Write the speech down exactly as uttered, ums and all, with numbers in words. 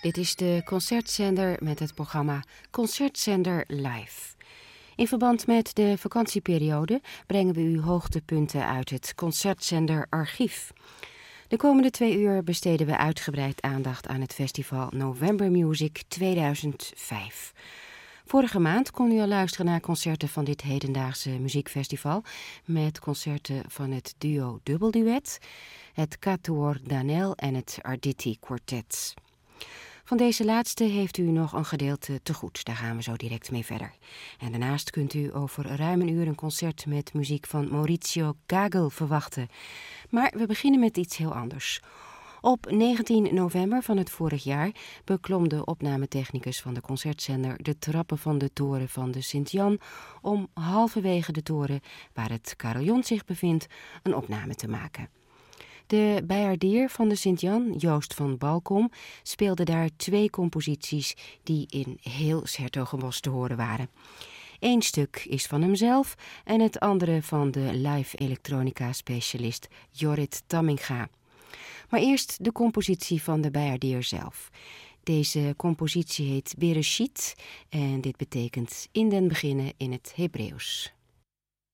Dit is de Concertzender met het programma Concertzender Live. In verband met de vakantieperiode brengen we u hoogtepunten uit het Concertzender archief. De komende twee uur besteden we uitgebreid aandacht aan het festival November Music tweeduizend vijf. Vorige maand kon u al luisteren naar concerten van dit hedendaagse muziekfestival met concerten van het duo Dubbelduet, het Quatuor Danel en het Arditi Quartet. Van deze laatste heeft u nog een gedeelte te goed. Daar gaan we zo direct mee verder. En daarnaast kunt u over ruim een uur een concert met muziek van Maurizio Gagel verwachten. Maar we beginnen met iets heel anders. Op negentien november van het vorig jaar beklom de opnametechnicus van de concertzender de trappen van de toren van de Sint-Jan om halverwege de toren, waar het carillon zich bevindt, een opname te maken. De bijaardier van de Sint-Jan, Joost van Balkom, speelde daar twee composities die in heel 's-Hertogenbosch te horen waren. Eén stuk is van hemzelf en het andere van de live elektronica-specialist Jorrit Tamminga. Maar eerst de compositie van de bijaardier zelf. Deze compositie heet Bereshit en dit betekent in den beginnen in het Hebreeuws.